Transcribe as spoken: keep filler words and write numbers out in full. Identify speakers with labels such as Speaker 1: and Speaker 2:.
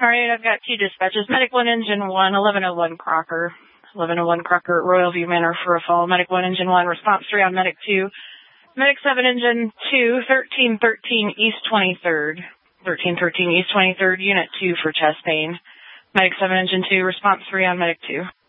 Speaker 1: All right, I've got two dispatches. Medic one, Engine one, eleven oh one Crocker. eleven oh one Crocker at Royal View Manor for a fall. Medic one, Engine one, response three on Medic two. Medic seven, Engine two, thirteen thirteen East twenty-third. thirteen thirteen East twenty-third, Unit two for chest pain. Medic seven, Engine two, response three on Medic two.